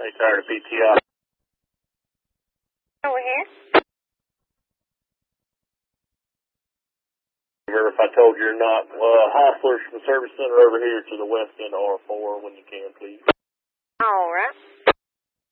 They tired of PTI. Over here. If I told you or not, Hostler's from the service center over here to the west end of R4 when you can, please. All right.